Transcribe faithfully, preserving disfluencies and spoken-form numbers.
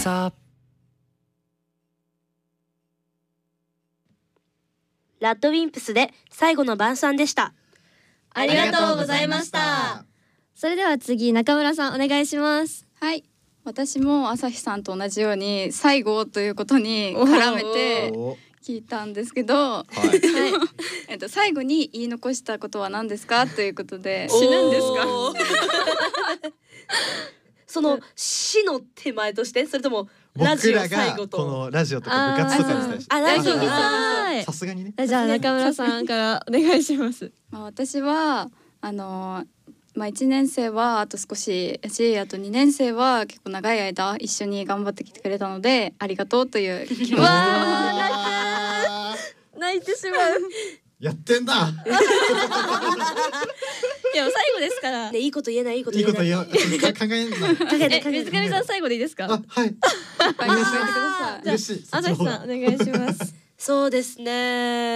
さ。 ラッドウィンプスで最後の晩餐でした。 ありがとうございました。 それでは次、中村さんお願いします。 はい、私も朝日さんと同じように最後ということに絡めて聞いたんですけど、はいえっと、最後に言い残したことは何ですかということで。 死ぬんですかその死の手前として、それともラジオ最後と。 このラジオとか部活とかに対して、 あラジオさすがにね。 じゃあ中村さんからお願いします。 まあ、私はあのまあ、いちねん生はあと少しやし、あとにねん生は結構長い間一緒に頑張ってきてくれたのでありがとうという気持ちで泣いてしまう。 やってんだ。 いや最後ですから、 ね、いいこと言えない、いいこと言えない。 いいこと言え考えんな。 え、水上さん最後でいいですか。 あ、はい。 考えてください。 嬉しい。 朝日さんお願いします。 そうですね。